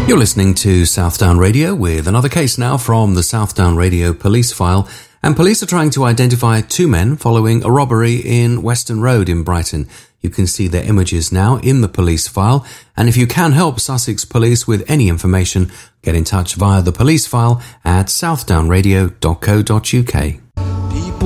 You're listening to Southdown Radio with another case now from the Southdown Radio police file, and police are trying to identify two men following a robbery in Weston Road in Brighton. You can see their images now in the police file, and if you can help Sussex Police with any information, get in touch via the police file at southdownradio.co.uk.